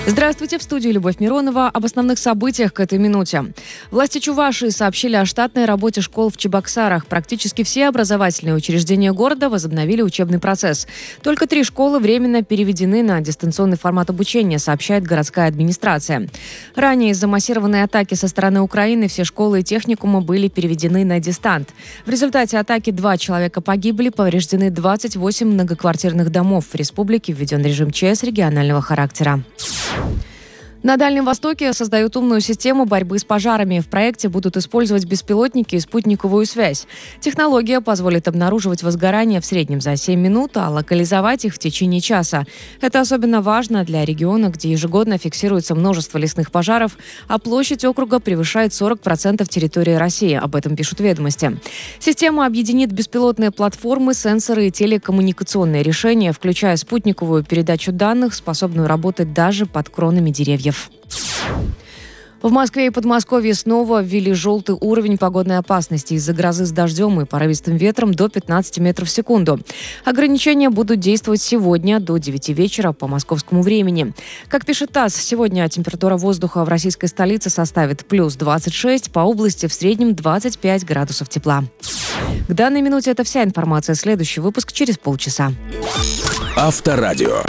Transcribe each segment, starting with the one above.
Здравствуйте, в студии Любовь Миронова. Об основных событиях к этой минуте. Власти Чувашии сообщили о штатной работе школ в Чебоксарах. Практически все образовательные учреждения города возобновили учебный процесс. Только 3 школы временно переведены на дистанционный формат обучения, сообщает городская администрация. Ранее из-за массированной атаки со стороны Украины все школы и техникумы были переведены на дистант. В результате атаки 2 человека погибли, повреждены 28 многоквартирных домов. В республике введен режим ЧС регионального характера. На Дальнем Востоке создают умную систему борьбы с пожарами. В проекте будут использовать беспилотники и спутниковую связь. Технология позволит обнаруживать возгорания в среднем за 7 минут, а локализовать их в течение часа. Это особенно важно для региона, где ежегодно фиксируется множество лесных пожаров, а площадь округа превышает 40% территории России. Об этом пишут «Ведомости». Система объединит беспилотные платформы, сенсоры и телекоммуникационные решения, включая спутниковую передачу данных, способную работать даже под кронами деревьев. В Москве и Подмосковье снова ввели желтый уровень погодной опасности из-за грозы с дождем и порывистым ветром до 15 метров в секунду. Ограничения будут действовать сегодня до 9 вечера по московскому времени. Как пишет ТАСС, сегодня температура воздуха в российской столице составит плюс 26, по области в среднем 25 градусов тепла. К данной минуте это вся информация. Следующий выпуск через полчаса. Авторадио.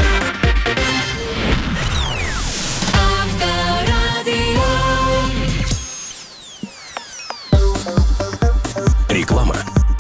Реклама.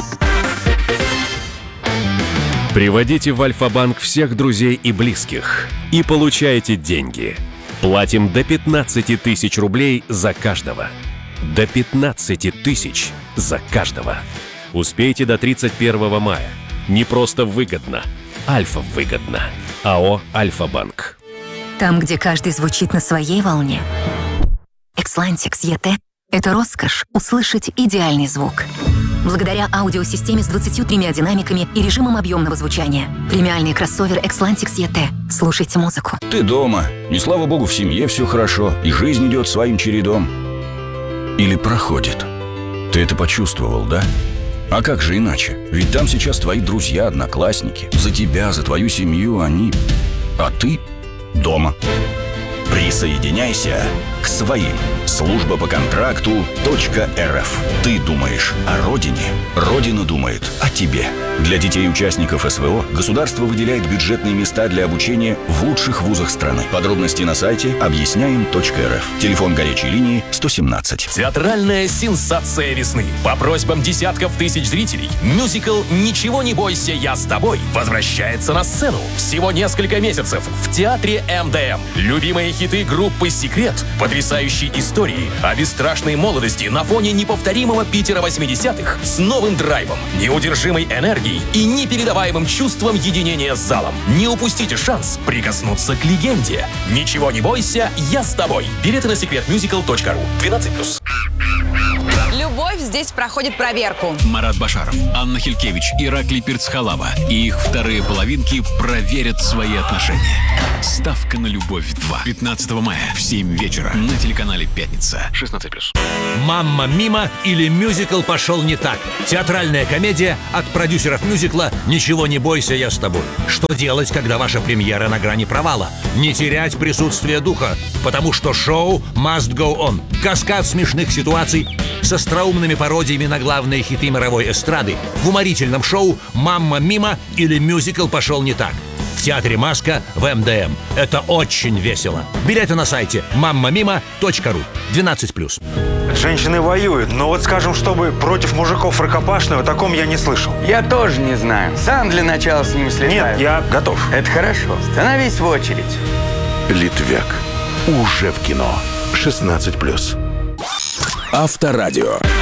Приводите в Альфа-банк всех друзей и близких и получайте деньги. Платим до 15 тысяч рублей за каждого. До 15 тысяч за каждого. Успейте до 31 мая. Не просто выгодно. Альфа-выгодно. АО «Альфа-банк». Там, где каждый звучит на своей волне. Экслантикс ЕТ – это роскошь услышать идеальный звук. Благодаря аудиосистеме с 23 динамиками и режимом объемного звучания. Премиальный кроссовер Экслантикс ЕТ. Слушайте музыку. Ты дома, и слава богу, в семье все хорошо, и жизнь идет своим чередом. Или проходит. Ты это почувствовал, да? А как же иначе? Ведь там сейчас твои друзья, одноклассники. За тебя, за твою семью они... А ты дома. Присоединяйся к своим. Служба по контракту .рф. Ты думаешь о родине, Родина думает о тебе. Для детей-участников СВО государство выделяет бюджетные места для обучения в лучших вузах страны. Подробности на сайте объясняем.рф. Телефон горячей линии 117. Театральная сенсация весны. По просьбам десятков тысяч зрителей мюзикл «Ничего не бойся, я с тобой» возвращается на сцену. Всего несколько месяцев в театре МДМ. Любимые хиты группы «Секрет», потрясающие истории о бесстрашной молодости на фоне неповторимого Питера 80-х с новым драйвом, неудержимой энергией и непередаваемым чувством единения с залом. Не упустите шанс прикоснуться к легенде. «Ничего не бойся, я с тобой». Билеты на secretmusical.ru. 12+. Любовь здесь проходит проверку. Марат Башаров, Анна Хилькевич, Ираклий Перцхалава и их вторые половинки проверят свои отношения. Ставка на любовь 2. 15 мая в 7 вечера на телеканале «Пятница». 16+. «Мамма Мима» или «Мюзикл пошел не так». Театральная комедия от продюсеров мюзикла «Ничего не бойся, я с тобой». Что делать, когда ваша премьера на грани провала? Не терять присутствие духа, потому что шоу must go on. Каскад смешных ситуаций с остроумными пародиями на главные хиты мировой эстрады в уморительном шоу «Мамма Мима» или «Мюзикл пошел не так». В театре «Маска» в МДМ. Это очень весело. Билеты на сайте mammamima.ru. 12+. Женщины воюют, но вот скажем, чтобы против мужиков рукопашного, о таком я не слышал. Я тоже не знаю. Сам для начала с ним слетаю. Нет, я готов. Это хорошо. Становись в очередь. Литвяк. Уже в кино. 16+. Авторадио.